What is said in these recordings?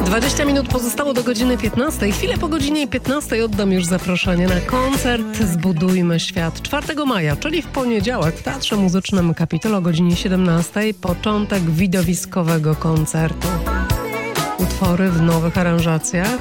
20 minut pozostało do godziny 15. Chwilę po godzinie 15 oddam już zaproszenie na koncert Zbudujmy Świat 4 maja, czyli w poniedziałek w Teatrze Muzycznym Kapitol o godzinie 17. Początek widowiskowego koncertu. Utwory w nowych aranżacjach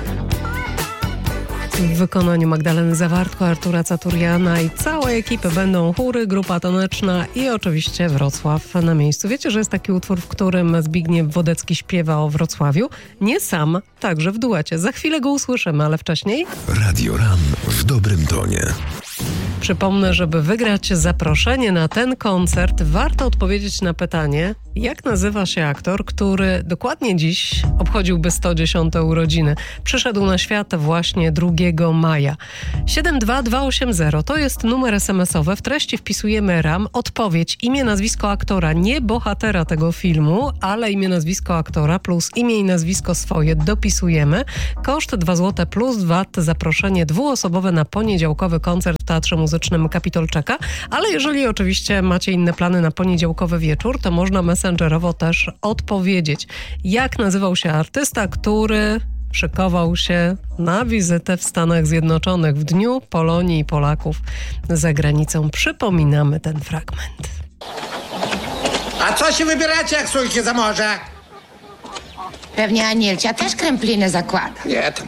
w wykonaniu Magdaleny Zawartko, Artura Caturiana i całej ekipy. Będą chóry, grupa taneczna i oczywiście Wrocław na miejscu. Wiecie, że jest taki utwór, w którym Zbigniew Wodecki śpiewa o Wrocławiu? Nie sam, także w duecie. Za chwilę go usłyszymy, ale wcześniej... Radio RAM w dobrym tonie. Przypomnę, żeby wygrać zaproszenie na ten koncert, warto odpowiedzieć na pytanie, jak nazywa się aktor, który dokładnie dziś obchodziłby 110. urodziny. Przyszedł na świat właśnie 2 maja. 72280 to jest numer SMS-owy. W treści wpisujemy RAM. Odpowiedź, imię, nazwisko aktora, nie bohatera tego filmu, ale imię, nazwisko aktora plus imię i nazwisko swoje dopisujemy. Koszt 2 zł plus VAT. Zaproszenie dwuosobowe na poniedziałkowy koncert w Teatrze Muzycznym Kapitol czeka. Ale jeżeli oczywiście macie inne plany na poniedziałkowy wieczór, to można messengerowo też odpowiedzieć. Jak nazywał się artysta, który szykował się na wizytę w Stanach Zjednoczonych w Dniu Polonii i Polaków za granicą? Przypominamy ten fragment. A co się wybieracie, jak słuchajcie za morze? Pewnie Anielcia też kręplinę zakłada. Nie, tam.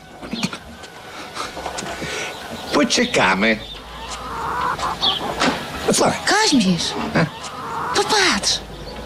Poczekamy. Co? Kaźmierz, popatrz.